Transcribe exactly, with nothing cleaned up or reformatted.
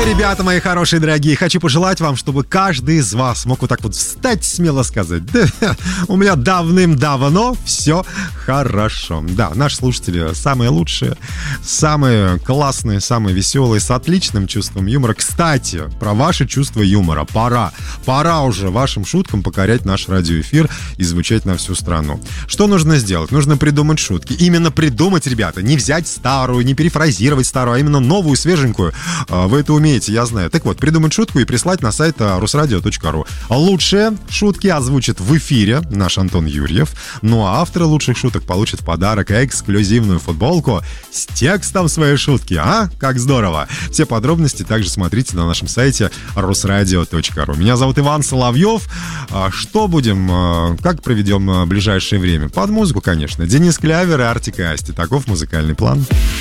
Ребята мои хорошие, дорогие, хочу пожелать вам, чтобы каждый из вас мог вот так вот встать, смело сказать: да, у меня давным-давно все хорошо. Да, наши слушатели самые лучшие, самые классные, самые веселые, с отличным чувством юмора. Кстати, про ваше чувство юмора. Пора, пора уже вашим шуткам покорять наш радиоэфир и звучать на всю страну. Что нужно сделать? Нужно придумать шутки. Именно придумать, ребята, не взять старую, не перефразировать старую, а именно новую, свеженькую. Вы это умеете, я знаю. Так вот, придумать шутку и прислать на сайт русрадио точка ру. Лучшие шутки озвучит в эфире наш Антон Юрьев. Ну а авторы лучших шуток получат в подарок эксклюзивную футболку с текстом своей шутки. А? Как здорово! Все подробности также смотрите на нашем сайте русрадио точка ру. Меня зовут Иван Соловьев. Что будем, как проведем ближайшее время? Под музыку, конечно. Денис Клявер и Артик и Асти. Таков музыкальный план.